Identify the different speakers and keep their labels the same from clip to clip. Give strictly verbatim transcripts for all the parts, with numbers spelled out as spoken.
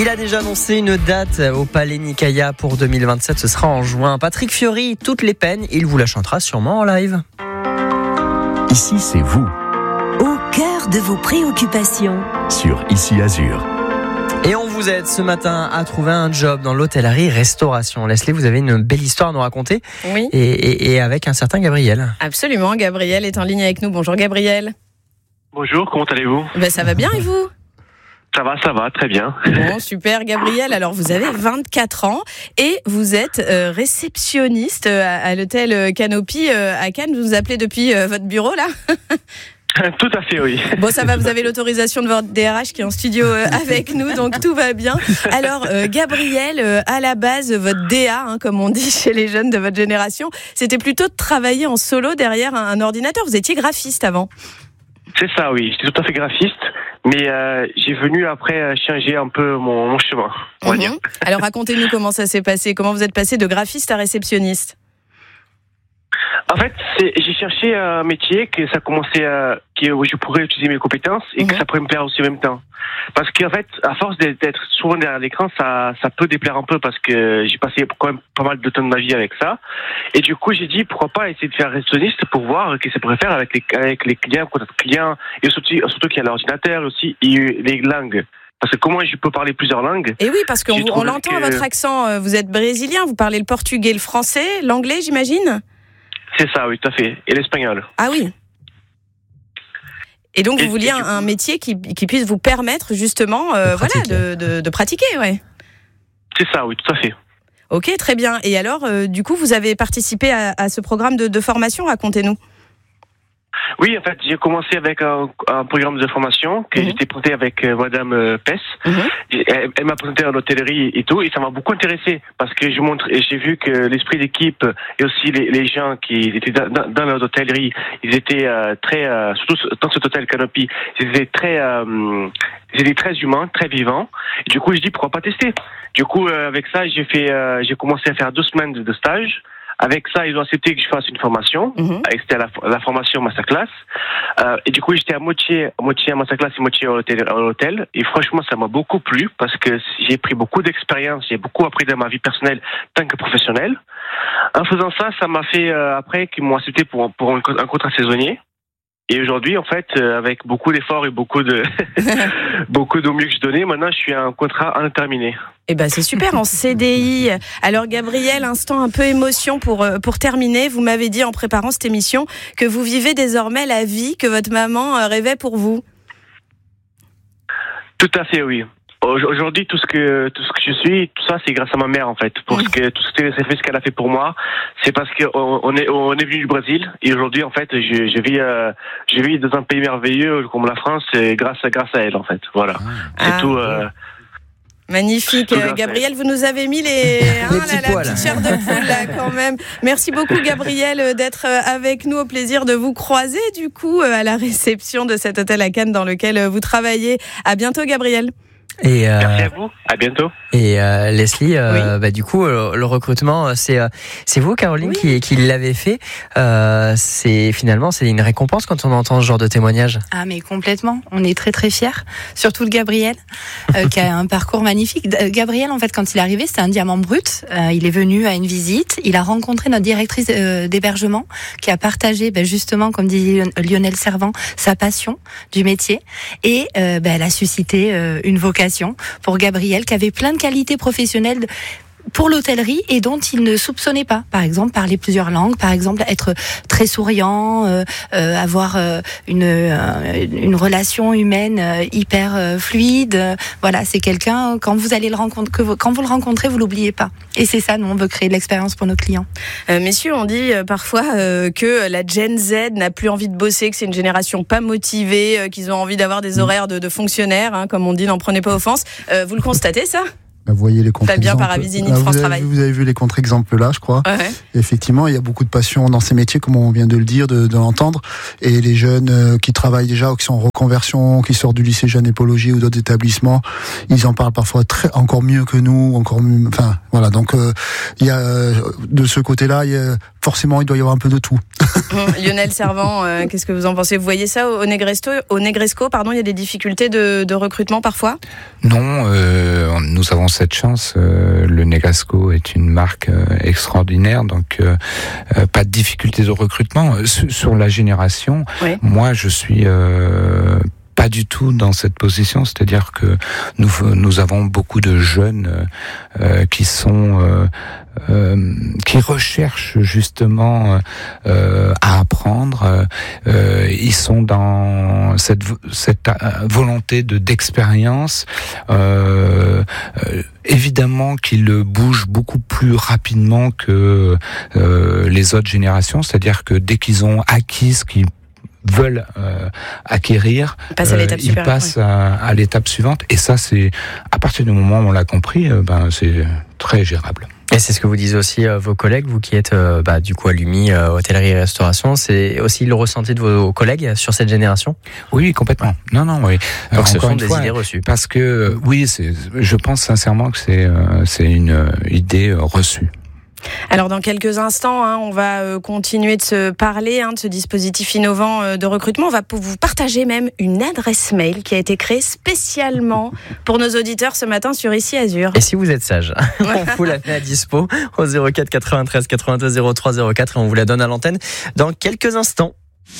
Speaker 1: Il a déjà annoncé une date au Palais Nicaïa pour deux mille vingt-sept, ce sera en juin. Patrick Fiori, Toutes les peines, il vous la chantera sûrement en live.
Speaker 2: Ici, c'est vous.
Speaker 3: Au cœur de vos préoccupations.
Speaker 2: Sur Ici Azur.
Speaker 1: Et on vous aide ce matin à trouver un job dans l'hôtellerie-restauration. Leslie, vous avez une belle histoire à nous raconter.
Speaker 4: Oui.
Speaker 1: Et, et, et avec un certain Gabriel.
Speaker 4: Absolument, Gabriel est en ligne avec nous. Bonjour Gabriel.
Speaker 5: Bonjour, comment allez-vous ?
Speaker 4: Ben, ça va bien et vous ?
Speaker 5: Ça va, ça va, très bien.
Speaker 4: Bon, super Gabriel. Alors vous avez vingt-quatre ans et vous êtes euh, réceptionniste à, à l'hôtel Canopy euh, à Cannes. Vous nous appelez depuis euh, votre bureau là ?
Speaker 5: Tout à fait, oui.
Speaker 4: Bon, ça va, vous avez l'autorisation de votre D R H qui est en studio euh, avec nous, donc tout va bien. Alors, euh, Gabriel, euh, à la base, votre D A, hein, comme on dit chez les jeunes de votre génération, c'était plutôt de travailler en solo derrière un, un ordinateur. Vous étiez graphiste avant.
Speaker 5: C'est ça, oui. J'étais tout à fait graphiste, mais euh, j'ai venu après euh, changer un peu mon, mon chemin, on va
Speaker 4: Mm-hmm.
Speaker 5: dire.
Speaker 4: Alors, racontez-nous comment ça s'est passé. Comment vous êtes passé de graphiste à réceptionniste ?
Speaker 5: En fait, c'est, j'ai cherché un métier que ça commençait à, que où je pourrais utiliser mes compétences et
Speaker 4: mmh.
Speaker 5: que ça pourrait me plaire aussi en même temps. Parce qu'en fait, à force d'être souvent derrière l'écran, ça, ça peut déplaire un peu parce que j'ai passé quand même pas mal de temps de ma vie avec ça. Et du coup, j'ai dit pourquoi pas essayer de faire réceptionniste pour voir ce que ça pourrait faire avec les, avec les clients, contact clients, et surtout, surtout qu'il y a l'ordinateur aussi et les langues. Parce que comment je peux parler plusieurs langues ?
Speaker 4: Et oui, parce qu'on on l'entend
Speaker 5: que...
Speaker 4: à votre accent. Vous êtes brésilien, vous parlez le portugais, le français, l'anglais, j'imagine ?
Speaker 5: C'est ça, oui, tout à fait. Et l'espagnol.
Speaker 4: Ah oui. Et donc,
Speaker 5: et,
Speaker 4: vous vouliez un, un métier qui, qui puisse vous permettre, justement, euh, de voilà, de, de, de pratiquer, ouais.
Speaker 5: C'est ça, oui, tout à fait.
Speaker 4: Ok, très bien. Et alors, euh, du coup, vous avez participé à, à ce programme de, de formation, racontez-nous.
Speaker 5: Oui, en fait, j'ai commencé avec un, un programme de formation que mmh. j'étais présenté avec euh, Madame euh, Pess. Mmh. Elle, elle m'a présenté en hôtellerie et tout, et ça m'a beaucoup intéressé parce que je montre, et j'ai vu que l'esprit d'équipe et aussi les, les gens qui étaient dans, dans l'hôtellerie, ils étaient euh, très, euh, surtout dans cet hôtel Canopy, ils étaient très, euh, ils étaient très humains, très vivants. Et du coup, je dis pourquoi pas tester. Du coup, euh, avec ça, j'ai fait, euh, j'ai commencé à faire deux semaines de, de stage. Avec ça, ils ont accepté que je fasse une formation. Mmh. C'était la, la formation masterclass. Euh, et du coup, j'étais à moitié, à moitié à masterclass et moitié à l'hôtel, à l'hôtel. Et franchement, ça m'a beaucoup plu parce que j'ai pris beaucoup d'expérience. J'ai beaucoup appris dans ma vie personnelle tant que professionnelle. En faisant ça, ça m'a fait euh, après qu'ils m'ont accepté pour, pour un, un contrat saisonnier. Et aujourd'hui, en fait, euh, avec beaucoup d'efforts et beaucoup de beaucoup de mieux que je donnais, maintenant, je suis à un contrat indéterminé.
Speaker 4: Eh ben, c'est super, en C D I. Alors, Gabriel, instant un peu émotion pour, pour terminer. Vous m'avez dit en préparant cette émission que vous vivez désormais la vie que votre maman rêvait pour vous.
Speaker 5: Tout à fait, oui. Aujourd'hui, tout ce que tout ce que je suis, tout ça, c'est grâce à ma mère en fait. Pour ce que tout ce qu'elle a fait pour moi, c'est parce que on est on est venu du Brésil et aujourd'hui en fait, je, je vis euh, je vis dans un pays merveilleux comme la France, et grâce grâce à elle en fait. Voilà,
Speaker 4: ah.
Speaker 5: c'est tout. Euh,
Speaker 4: Magnifique, euh, Gabriel, vous nous avez mis les, hein,
Speaker 1: les
Speaker 4: la, la petite chair de poule là quand même. Merci beaucoup Gabriel d'être avec nous, au plaisir de vous croiser du coup à la réception de cet hôtel à Cannes dans lequel vous travaillez. À bientôt Gabriel.
Speaker 1: Et euh,
Speaker 5: Merci à vous, à bientôt.
Speaker 1: Et euh, Leslie, euh,
Speaker 4: oui.
Speaker 1: bah, du coup, le, le recrutement, c'est, euh, c'est vous, Caroline, oui. qui, qui l'avez fait. Euh, c'est, finalement, c'est une récompense quand on entend ce genre de témoignage.
Speaker 6: Ah, mais complètement. On est très, très fiers. Surtout de Gabriel, euh, qui a un parcours magnifique. Gabriel, en fait, quand il est arrivé, c'était un diamant brut. Euh, il est venu à une visite. Il a rencontré notre directrice euh, d'hébergement, qui a partagé, bah, justement, comme dit Lionel Servant, sa passion du métier. Et euh, bah, elle a suscité euh, une vocation pour Gabriel, qui avait plein de qualités professionnelles pour l'hôtellerie et dont il ne soupçonnait pas. Par exemple, parler plusieurs langues, par exemple, être très souriant, euh, euh, avoir euh, une, euh, une relation humaine euh, hyper euh, fluide. Euh, voilà, c'est quelqu'un, quand vous allez le rencontrer, que vous, quand vous le rencontrez, vous l'oubliez pas. Et c'est ça, nous, on veut créer de l'expérience pour nos clients.
Speaker 4: Euh, messieurs, on dit euh, parfois euh, que la Gen Z n'a plus envie de bosser, que c'est une génération pas motivée, euh, qu'ils ont envie d'avoir des horaires de, de fonctionnaires, hein, comme on dit, n'en prenez pas offense. Euh, vous le constatez, ça ?
Speaker 7: Vous voyez les contre-exemples.
Speaker 4: Fabien Paravizini de France
Speaker 7: vous,
Speaker 4: Travail.
Speaker 7: avez, vous avez vu les contre-exemples là, je crois.
Speaker 4: Ouais.
Speaker 7: Effectivement, il y a beaucoup de passion dans ces métiers, comme on vient de le dire, de, de l'entendre. Et les jeunes euh, qui travaillent déjà ou qui sont en reconversion, qui sortent du lycée Jeune Épologie ou d'autres établissements, ils en parlent parfois très, encore mieux que nous, encore mieux, enfin voilà. Donc euh, il y a de ce côté-là, il y a forcément, il doit y avoir un peu de tout.
Speaker 4: Mmh, Lionel Servant, euh, qu'est-ce que vous en pensez? Vous voyez ça au Negresco, au Negresco, pardon, il y a des difficultés de, de recrutement parfois?
Speaker 8: Non, euh, nous avons cette chance. Euh, le Negresco est une marque euh, extraordinaire, donc euh, euh, pas de difficultés de recrutement. Sur, sur la génération, oui. Moi, je suis euh, pas du tout dans cette position, c'est-à-dire que nous nous avons beaucoup de jeunes euh, qui sont euh, euh, qui recherchent justement euh, à apprendre. Euh, ils sont dans cette cette volonté de d'expérience. Euh, euh, évidemment qu'ils bougent beaucoup plus rapidement que euh, les autres générations, c'est-à-dire que dès qu'ils ont acquis ce qu'ils veulent euh, acquérir, ils passent, à l'étape, euh, ils passent ouais. à, à l'étape suivante. Et ça, c'est à partir du moment où on l'a compris, euh, ben c'est très gérable.
Speaker 1: Et c'est ce que vous disent aussi euh, vos collègues, vous qui êtes euh, bah, du coup à l'U M I, euh, hôtellerie et restauration, c'est aussi le ressenti de vos collègues sur cette génération?
Speaker 8: Oui, complètement. Non, non, oui.
Speaker 1: Donc ce sont des fois, idées reçues.
Speaker 8: Parce que oui, c'est, je pense sincèrement que c'est euh, c'est une idée euh, reçue.
Speaker 4: Alors dans quelques instants, hein, on va euh, continuer de se parler hein, de ce dispositif innovant euh, de recrutement. On va vous partager même une adresse mail qui a été créée spécialement pour nos auditeurs ce matin sur Ici Azur.
Speaker 1: Et si vous êtes sage, on vous la met à dispo au zéro quatre quatre-vingt-treize quatre-vingt-deux zéro trois zéro quatre et on vous la donne à l'antenne dans quelques instants.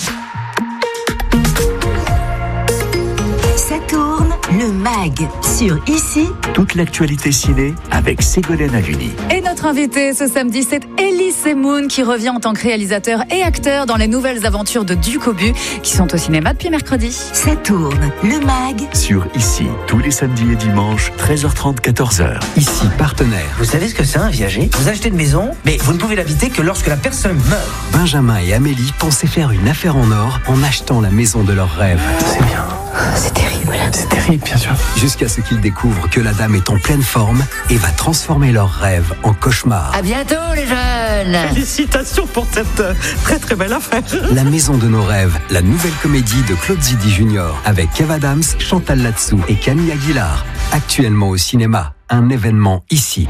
Speaker 3: Ça tourne, le mag sur Ici.
Speaker 2: Toute l'actualité ciné avec Ségolène Haluni.
Speaker 9: Et notre invité ce samedi, c'est Elie Semoun qui revient en tant que réalisateur et acteur dans les nouvelles aventures de Duc Aubu qui sont au cinéma depuis mercredi.
Speaker 3: Ça tourne, le mag
Speaker 2: sur Ici, tous les samedis et dimanches, treize heures trente, quatorze heures.
Speaker 10: Ici, partenaire. Vous savez ce que c'est un viager? Vous achetez une maison, mais vous ne pouvez l'habiter que lorsque la personne meurt.
Speaker 11: Benjamin et Amélie pensaient faire une affaire en or en achetant la maison de leurs rêves.
Speaker 10: C'est bien.
Speaker 9: C'est terrible.
Speaker 10: C'est terrible, bien sûr.
Speaker 11: Jusqu'à ce qu'ils découvrent que la dame est en pleine forme et va transformer leurs rêves en cauchemar.
Speaker 9: À bientôt, les jeunes.
Speaker 10: Félicitations pour cette très très belle affaire.
Speaker 11: La maison de nos rêves, la nouvelle comédie de Claude Zidi Junior avec Kev Adams, Chantal Latsou et Camille Aguilar. Actuellement au cinéma, un événement ici.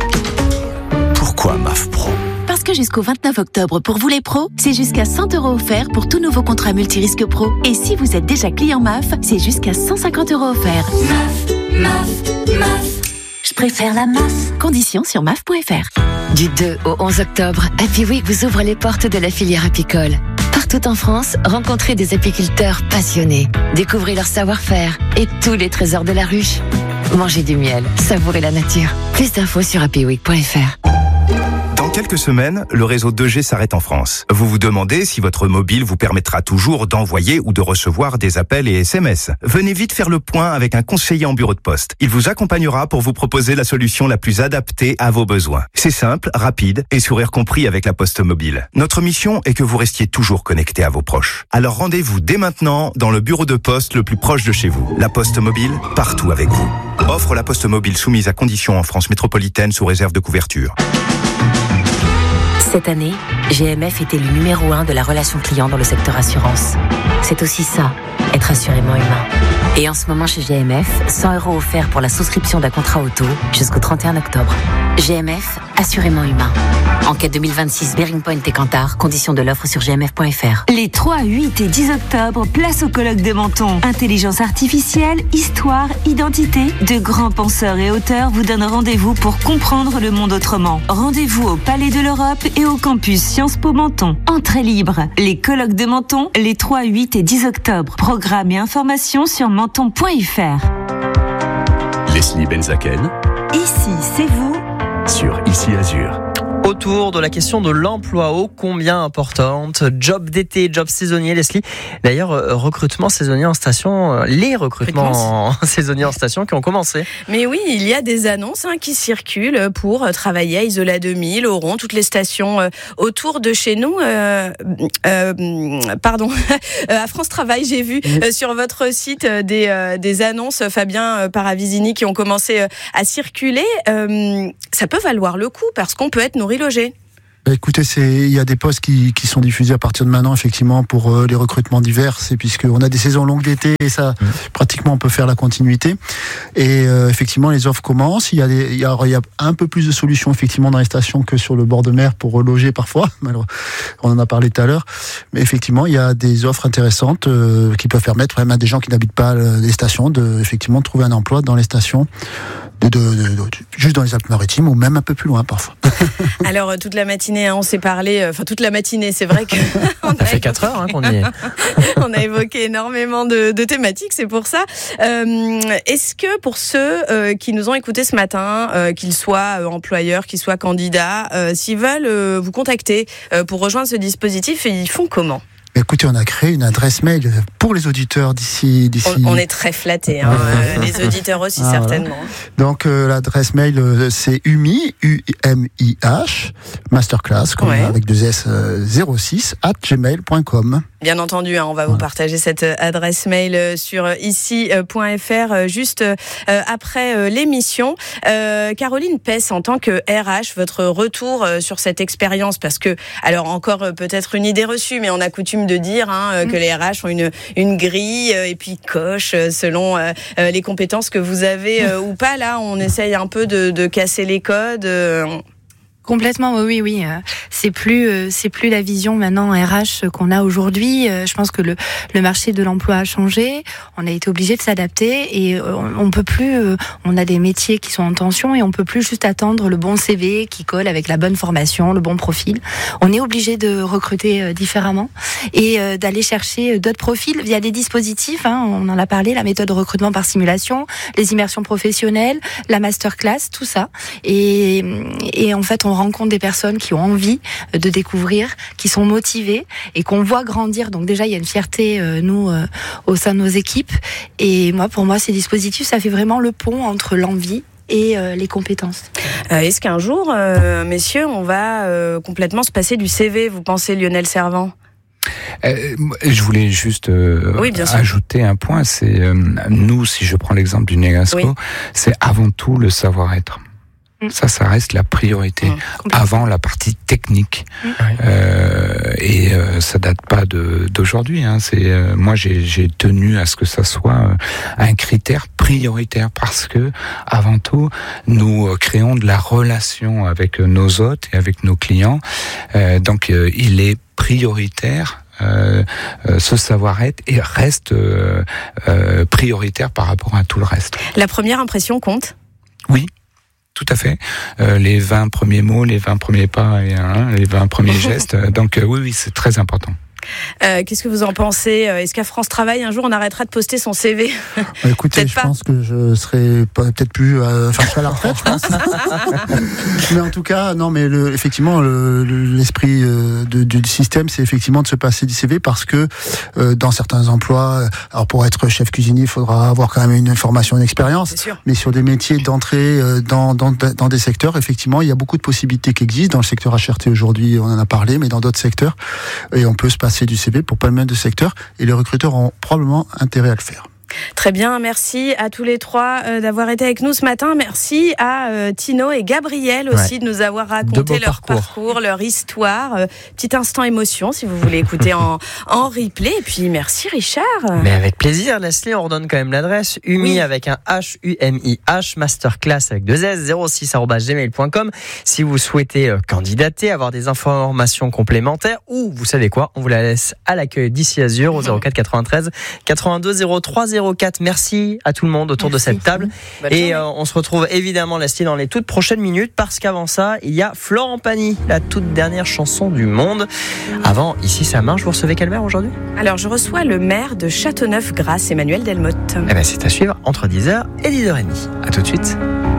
Speaker 2: Pourquoi M A F Pro?
Speaker 12: Parce que jusqu'au vingt-neuf octobre, pour vous les pros, c'est jusqu'à cent euros offerts pour tout nouveau contrat multirisque pro. Et si vous êtes déjà client M A F, c'est jusqu'à cent cinquante euros offerts.
Speaker 3: M A F, M A F, M A F. Je préfère la M A F.
Speaker 12: Conditions sur M A F point F R.
Speaker 13: Du deux au onze octobre, Happy Week vous ouvre les portes de la filière apicole. Partout en France, rencontrez des apiculteurs passionnés. Découvrez leur savoir-faire et tous les trésors de la ruche. Mangez du miel, savourez la nature. Plus d'infos sur happy week point F R.
Speaker 14: Dans quelques semaines, le réseau deux G s'arrête en France. Vous vous demandez si votre mobile vous permettra toujours d'envoyer ou de recevoir des appels et S M S. Venez vite faire le point avec un conseiller en bureau de poste. Il vous accompagnera pour vous proposer la solution la plus adaptée à vos besoins. C'est simple, rapide et sourire compris avec la Poste Mobile. Notre mission est que vous restiez toujours connecté à vos proches. Alors rendez-vous dès maintenant dans le bureau de poste le plus proche de chez vous. La Poste Mobile, partout avec vous. Offre la Poste Mobile soumise à conditions en France métropolitaine sous réserve de couverture.
Speaker 15: Cette année, G M F était le numéro un de la relation client dans le secteur assurance. C'est aussi ça, être assurément humain. Et en ce moment chez G M F, cent euros offerts pour la souscription d'un contrat auto jusqu'au trente et un octobre. G M F, assurément humain. Enquête deux mille vingt-six, Bearing Point et Kantar, conditions de l'offre sur g m f point f r.
Speaker 3: Les trois, huit et dix octobre, place au colloque de Menton. Intelligence artificielle, histoire, identité. De grands penseurs et auteurs vous donnent rendez-vous pour comprendre le monde autrement. Rendez-vous au Palais de l'Europe et au campus Sciences Po Menton. Entrée libre. Les colloques de Menton, les trois, huit et dix octobre. Programme et informations sur menton point f r.
Speaker 2: Leslie Benzaken.
Speaker 3: Ici, c'est vous.
Speaker 2: Sur Ici Azur.
Speaker 1: Autour de la question de l'emploi ô combien importante, job d'été, job saisonnier, Leslie. D'ailleurs, recrutement saisonnier en station, les recrutements saisonniers en station qui ont commencé.
Speaker 4: Mais oui, il y a des annonces hein, qui circulent pour travailler à Isola deux mille, au Rond, toutes les stations euh, autour de chez nous. Euh, euh, pardon, à France Travail, j'ai vu euh, sur votre site euh, des, euh, des annonces, Fabien euh, Paravisini, qui ont commencé euh, à circuler. Euh, ça peut valoir le coup parce qu'on peut être nourri logé.
Speaker 7: Écoutez, c'est, il y a des postes qui, qui sont diffusés à partir de maintenant, effectivement, pour euh, les recrutements divers. C'est puisqu'on a des saisons longues d'été et ça, mmh. pratiquement, on peut faire la continuité. Et euh, effectivement, les offres commencent. Il y a des, il y a, il y a un peu plus de solutions, effectivement, dans les stations que sur le bord de mer pour reloger parfois. On en a parlé tout à l'heure. Mais effectivement, il y a des offres intéressantes euh, qui peuvent permettre même à des gens qui n'habitent pas les stations de, effectivement, de trouver un emploi dans les stations. De, de, de, de, juste dans les Alpes-Maritimes ou même un peu plus loin parfois.
Speaker 4: Alors toute la matinée, hein, on s'est parlé, enfin toute la matinée, c'est vrai que
Speaker 1: on a fait quatre heures hein, qu'on y est.
Speaker 4: On a évoqué énormément de, de thématiques, c'est pour ça. Euh, est-ce que pour ceux euh, qui nous ont écoutés ce matin, euh, qu'ils soient euh, employeurs, qu'ils soient candidats, euh, s'ils veulent euh, vous contacter euh, pour rejoindre ce dispositif, ils font comment ?
Speaker 7: Écoutez, on a créé une adresse mail pour les auditeurs d'ici. d'ici...
Speaker 4: On, on est très flattés, hein, euh, les auditeurs aussi ah, certainement.
Speaker 7: Voilà. Donc euh, l'adresse mail euh, c'est U M I, U M I H, masterclass, comme ouais. avec deux S euh, zéro six, at gmail point com.
Speaker 4: Bien entendu, hein, on va vous partager cette adresse mail sur ici point f r juste euh, après euh, l'émission. Euh, Caroline Pess, en tant que R H, votre retour euh, sur cette expérience, parce que, alors encore euh, peut-être une idée reçue, mais on a coutume de dire hein, euh, mmh. que les R H ont une, une grille euh, et puis cochent euh, selon euh, euh, les compétences que vous avez euh, ou pas. Là, on essaye un peu de, de casser les codes. Euh,
Speaker 6: Complètement, oui, oui. C'est plus, c'est plus la vision maintenant R H qu'on a aujourd'hui. Je pense que le, le marché de l'emploi a changé. On a été obligé de s'adapter et on, on peut plus. On a des métiers qui sont en tension et on peut plus juste attendre le bon C V qui colle avec la bonne formation, le bon profil. On est obligé de recruter différemment et d'aller chercher d'autres profils via des dispositifs. Hein, on en a parlé, la méthode de recrutement par simulation, les immersions professionnelles, la masterclass, tout ça. Et, et en fait, on rencontre des personnes qui ont envie de découvrir, qui sont motivées et qu'on voit grandir. Donc déjà, il y a une fierté, euh, nous, euh, au sein de nos équipes. Et moi, pour moi, ces dispositifs, ça fait vraiment le pont entre l'envie et euh, les compétences.
Speaker 4: Euh, est-ce qu'un jour, euh, messieurs, on va euh, complètement se passer du C V, vous pensez, Lionel Servant ?
Speaker 8: Euh, je voulais juste euh, oui, ajouter un point. C'est euh, nous, si je prends l'exemple du Negasco, oui. c'est avant tout le savoir-être. Ça, ça reste la priorité mmh, avant la partie technique. Mmh. Euh, et euh, ça date pas de d'aujourd'hui. Hein. C'est euh, moi, j'ai, j'ai tenu à ce que ça soit euh, un critère prioritaire parce que avant tout, nous euh, créons de la relation avec euh, nos hôtes et avec nos clients. Euh, donc, euh, il est prioritaire. Euh, euh, ce savoir-être et reste euh, euh, prioritaire par rapport à tout le reste.
Speaker 4: La première impression compte ?
Speaker 8: Oui. Tout à fait. Euh, les vingt premiers mots, les vingt premiers pas et hein, les vingt premiers gestes. Donc euh, oui, oui, c'est très important.
Speaker 4: Euh, qu'est-ce que vous en pensez ? Est-ce qu'à France Travail, un jour, on arrêtera de poster son C V ?
Speaker 7: Écoutez, peut-être je pas. pense que je serai peut-être plus... Euh, enfin, je serai à la retraite, je pense. Mais en tout cas, non, mais le, effectivement, le, l'esprit euh, de, du système, c'est effectivement de se passer du C V parce que euh, dans certains emplois, alors pour être chef cuisinier, il faudra avoir quand même une formation, une expérience. Mais sur des métiers d'entrée euh, dans, dans, dans des secteurs, effectivement, il y a beaucoup de possibilités qui existent. Dans le secteur H R T aujourd'hui, on en a parlé, mais dans d'autres secteurs, et on peut se passer du C V pour pas mal de secteurs et les recruteurs ont probablement intérêt à le faire.
Speaker 4: Très bien, merci à tous les trois euh, d'avoir été avec nous ce matin. Merci à euh, Tino et Gabriel aussi ouais. de nous avoir raconté leur parcours. parcours, leur histoire. Euh, petit instant émotion si vous voulez écouter en, en replay. Et puis merci Richard.
Speaker 1: Mais avec plaisir Leslie, on redonne quand même l'adresse. U M I oui. avec un H, U M I H, masterclass avec deux S, zéro six arobase gmail point com. Si vous souhaitez euh, candidater, avoir des informations complémentaires ou vous savez quoi, on vous la laisse à l'accueil d'ici Azur au zéro quatre quatre-vingt-treize quatre-vingt-deux zéro trois zéro quatre. Merci à tout le monde autour Merci. de cette table. Bonne et euh, on se retrouve évidemment, Leslie, dans les toutes prochaines minutes parce qu'avant ça, il y a Florent Pagny, la toute dernière chanson du monde. Avant, ici ça marche, vous recevez quel maire aujourd'hui ?
Speaker 4: Alors, je reçois le maire de Châteauneuf-Grasse, Emmanuel Delmotte.
Speaker 1: Eh ben, c'est à suivre entre dix heures et dix heures trente. À tout de suite.